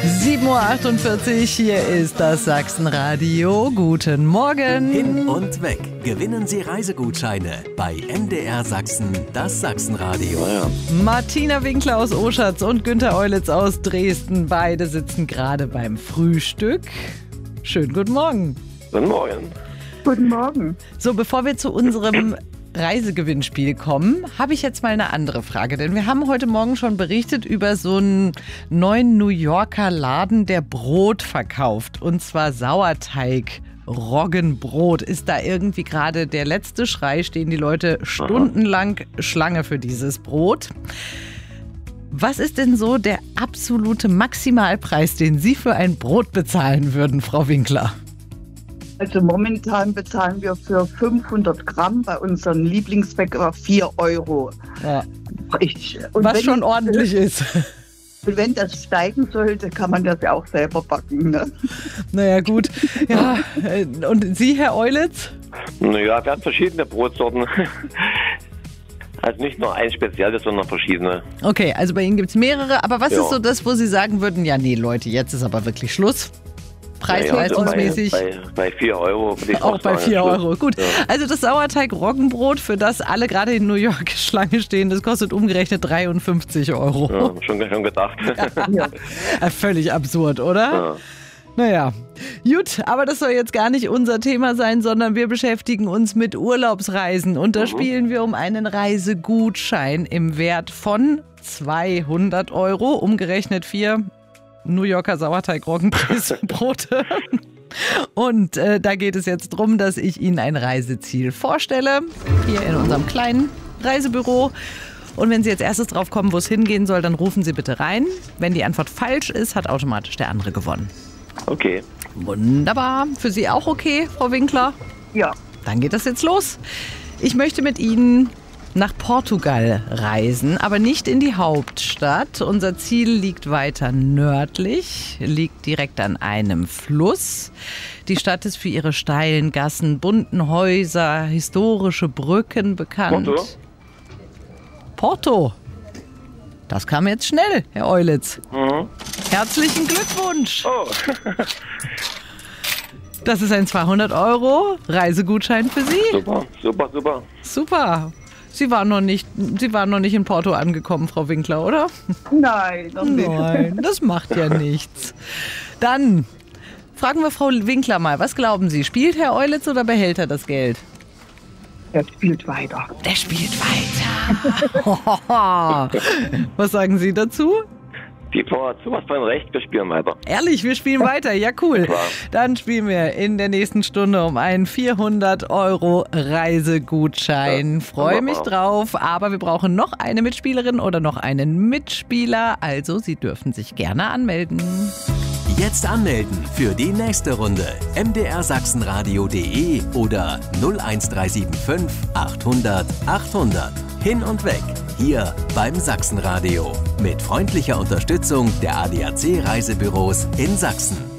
7:48 Uhr, hier ist das Sachsenradio. Guten Morgen. Hin und weg. Gewinnen Sie Reisegutscheine bei MDR Sachsen, das Sachsenradio. Martina Winkler aus Oschatz und Günther Eulitz aus Dresden. Beide sitzen gerade beim Frühstück. Schönen guten Morgen. Guten Morgen. Guten Morgen. So, bevor wir zu unserem Reisegewinnspiel kommen, habe ich jetzt mal eine andere Frage. Denn wir haben heute Morgen schon berichtet über so einen neuen New Yorker Laden, der Brot verkauft. Und zwar Sauerteig. Roggenbrot. Ist da irgendwie gerade der letzte Schrei? Stehen die Leute stundenlang Schlange für dieses Brot? Was ist denn so der absolute Maximalpreis, den Sie für ein Brot bezahlen würden, Frau Winkler? Also momentan bezahlen wir für 500 Gramm bei unserem Lieblingsbäcker 4 Euro. Ja. Was schon ordentlich ist. Und wenn das steigen sollte, kann man das ja auch selber backen. Ne? Naja, gut. Ja. Und Sie, Herr Eulitz? Naja, wir haben verschiedene Brotsorten. Also nicht nur ein spezielles, sondern verschiedene. Okay, also bei Ihnen gibt es mehrere. Aber was ist so das, wo Sie sagen würden, ja nee Leute, jetzt ist aber wirklich Schluss? Preis-leistungsmäßig. Bei 4 Euro. Auch bei 4 Euro. Gut. Ja. Also das Sauerteig-Roggenbrot, für das alle gerade in New York Schlange stehen, das kostet umgerechnet 53 Euro. Ja, schon gedacht. Ja. Völlig absurd, oder? Ja. Naja, gut, aber das soll jetzt gar nicht unser Thema sein, sondern wir beschäftigen uns mit Urlaubsreisen. Und da spielen wir um einen Reisegutschein im Wert von 200 Euro, umgerechnet 4 New Yorker Sauerteig-Roggenbrote. Und da geht es jetzt darum, dass ich Ihnen ein Reiseziel vorstelle, hier in unserem kleinen Reisebüro. Und wenn Sie als erstes drauf kommen, wo es hingehen soll, dann rufen Sie bitte rein. Wenn die Antwort falsch ist, hat automatisch der andere gewonnen. Okay. Wunderbar. Für Sie auch okay, Frau Winkler? Ja. Dann geht das jetzt los. Ich möchte mit Ihnen nach Portugal reisen, aber nicht in die Hauptstadt. Unser Ziel liegt weiter nördlich, liegt direkt an einem Fluss. Die Stadt ist für ihre steilen Gassen, bunten Häuser, historische Brücken bekannt. Porto. Das kam jetzt schnell, Herr Eulitz. Herzlichen Glückwunsch. Oh. Das ist ein 200 Euro Reisegutschein für Sie. Super. Sie waren noch nicht in Porto angekommen, Frau Winkler, oder? Nein, noch nicht. Nein, das macht ja nichts. Dann fragen wir Frau Winkler mal, was glauben Sie? Spielt Herr Eulitz oder behält er das Geld? Er spielt weiter. Der spielt weiter. Was sagen Sie dazu? Die Frau hat sowas von recht, wir spielen weiter. Ehrlich, wir spielen weiter, ja cool. Dann spielen wir in der nächsten Stunde um einen 400 Euro Reisegutschein. Freue mich drauf, aber wir brauchen noch eine Mitspielerin oder noch einen Mitspieler. Also Sie dürfen sich gerne anmelden. Jetzt anmelden für die nächste Runde. mdrsachsenradio.de oder 01375 800 800. Hin und weg. Hier beim Sachsenradio. Mit freundlicher Unterstützung der ADAC Reisebüros in Sachsen.